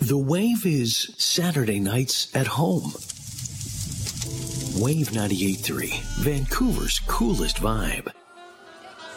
The Wave is Saturday nights at home. Wave 98.3, Vancouver's coolest vibe.